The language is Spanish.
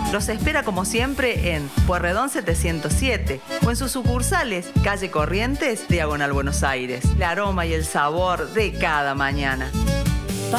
Los espera como siempre en Pueyrredón 707 o en sus sucursales, calle Corrientes, diagonal Buenos Aires. El aroma y el sabor de cada mañana.